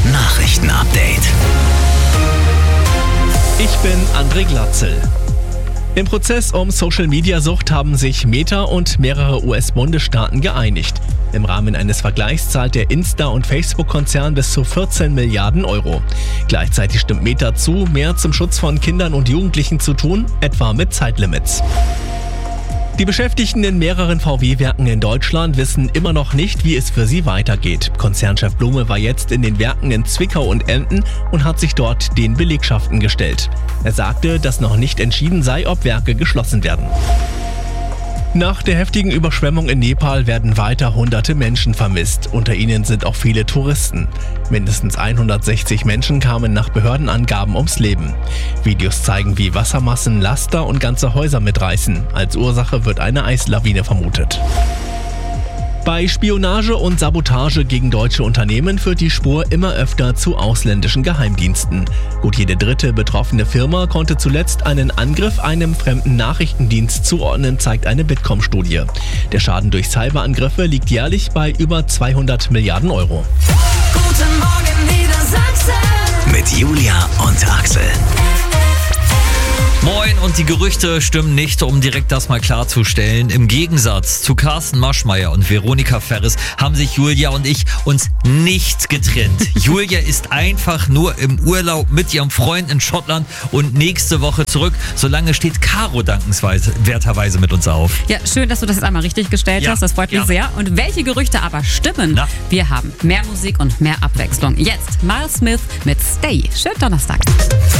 Nachrichten-Update. Ich bin André Glatzel. Im Prozess um Social-Media-Sucht haben sich Meta und mehrere US-Bundesstaaten geeinigt. Im Rahmen eines Vergleichs zahlt der Insta- und Facebook-Konzern bis zu 14 Milliarden Euro. Gleichzeitig stimmt Meta zu, mehr zum Schutz von Kindern und Jugendlichen zu tun, etwa mit Zeitlimits. Die Beschäftigten in mehreren VW-Werken in Deutschland wissen immer noch nicht, wie es für sie weitergeht. Konzernchef Blume war jetzt in den Werken in Zwickau und Emden und hat sich dort den Belegschaften gestellt. Er sagte, dass noch nicht entschieden sei, ob Werke geschlossen werden. Nach der heftigen Überschwemmung in Nepal werden weiter hunderte Menschen vermisst. Unter ihnen sind auch viele Touristen. Mindestens 160 Menschen kamen nach Behördenangaben ums Leben. Videos zeigen, wie Wassermassen Laster und ganze Häuser mitreißen. Als Ursache wird eine Eislawine vermutet. Bei Spionage und Sabotage gegen deutsche Unternehmen führt die Spur immer öfter zu ausländischen Geheimdiensten. Gut jede dritte betroffene Firma konnte zuletzt einen Angriff einem fremden Nachrichtendienst zuordnen, zeigt eine Bitkom-Studie. Der Schaden durch Cyberangriffe liegt jährlich bei über 200 Milliarden Euro. Guten Morgen Niedersachsen. Mit Julia und Axel. Moin, und die Gerüchte stimmen nicht, um direkt das mal klarzustellen. Im Gegensatz zu Carsten Maschmeyer und Veronika Ferres haben sich Julia und ich uns nicht getrennt. Julia ist einfach nur im Urlaub mit ihrem Freund in Schottland und nächste Woche zurück. Solange steht Caro dankenswerterweise mit uns auf. Ja, schön, dass du das jetzt einmal richtig gestellt hast. Das freut mich sehr. Und welche Gerüchte aber stimmen? Na? Wir haben mehr Musik und mehr Abwechslung. Jetzt Miles Smith mit Stay. Schönen Donnerstag.